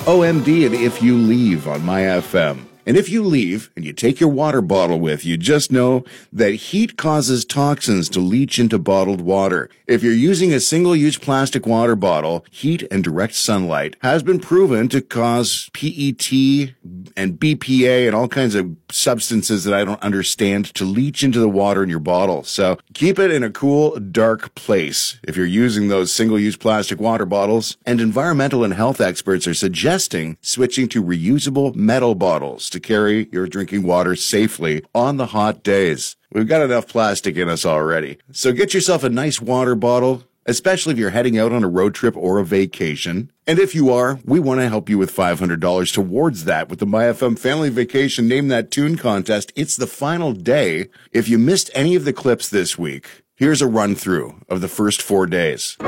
OMD and If You Leave on My FM. And if you leave and you take your water bottle with you, just know that heat causes toxins to leach into bottled water. If you're using a single-use plastic water bottle, heat and direct sunlight has been proven to cause PET and BPA and all kinds of substances that I don't understand to leach into the water in your bottle. So keep it in a cool, dark place if you're using those single-use plastic water bottles. And environmental and health experts are suggesting switching to reusable metal bottles to carry your drinking water safely on the hot days. We've got enough plastic in us already. So get yourself a nice water bottle, especially if you're heading out on a road trip or a vacation. And if you are, we want to help you with $500 towards that with the MyFM Family Vacation Name That Tune contest. It's the final day. If you missed any of the clips this week, here's a run-through of the first 4 days.